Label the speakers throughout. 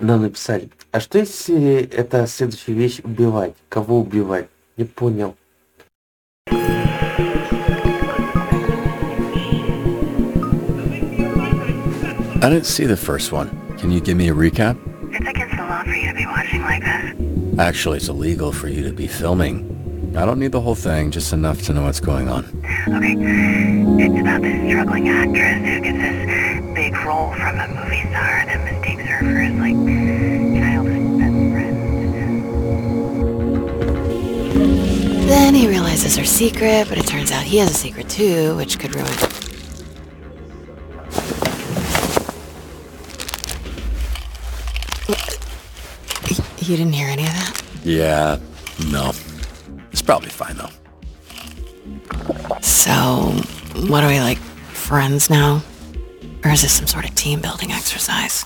Speaker 1: Нам написали, а что если это следующая вещь убивать? Кого убивать? Не понял.
Speaker 2: I didn't see the first one. Can you give me a recap?
Speaker 3: It's against the law for you to be watching like this.
Speaker 2: Actually, it's illegal for you to be filming. I don't need the whole thing, just enough to know what's going on.
Speaker 3: Okay, it's about this struggling actress who gets this big role from a movie star that mistakes her for his, childhood best friend.
Speaker 4: Then he realizes her secret, but it turns out he has a secret too, which could ruin... You didn't hear any of that?
Speaker 2: Yeah, no. It's probably fine, though.
Speaker 4: So, what are we, friends now? Or is this some sort of team-building exercise?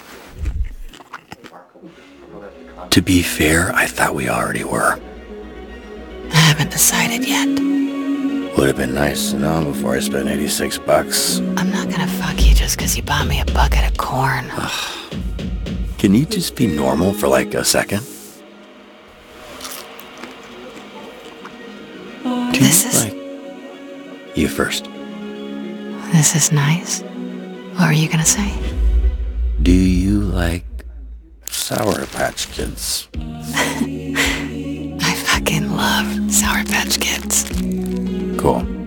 Speaker 2: To be fair, I thought we already were.
Speaker 4: I haven't decided yet.
Speaker 2: Would have been nice to know before I spent $86.
Speaker 4: I'm not gonna fuck you just because you bought me a bucket of corn.
Speaker 2: Can you just be normal for a second? You first.
Speaker 4: This is nice. What were you gonna say?
Speaker 2: Do you like Sour Patch Kids?
Speaker 4: I fucking love Sour Patch Kids.
Speaker 2: Cool.